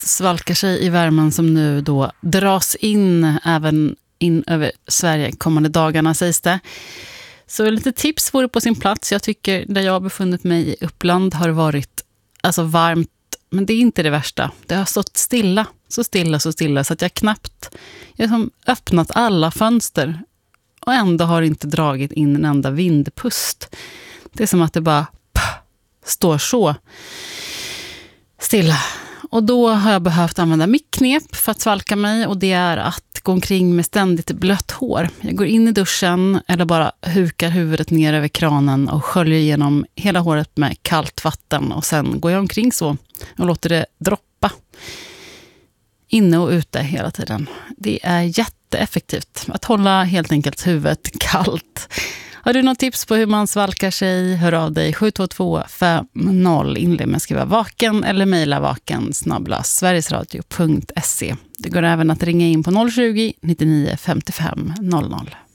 svalkar sig i värmen som nu då dras in även in över Sverige kommande dagarna, sägs det. Så lite tips vore på sin plats. Jag tycker där jag har befunnit mig i Uppland har det varit alltså varmt, men det är inte det värsta. Det har stått stilla så att jag knappt jag har öppnat alla fönster och ändå har inte dragit in en enda vindpust. Det är som att det bara står så stilla. Och då har jag behövt använda mitt knep för att svalka mig, och det är att gå omkring med ständigt blött hår. Jag går in i duschen eller bara hukar huvudet ner över kranen och sköljer igenom hela håret med kallt vatten, och sen går jag omkring så och låter det droppa. Inne och ute hela tiden. Det är jätteeffektivt att hålla helt enkelt huvudet kallt. Har du något tips på hur man svalkar sig? Hör av dig 72250. Inled med att skriva vaken eller mejla vaken@sverigesradio.se. Det går även att ringa in på 020 99 55 00.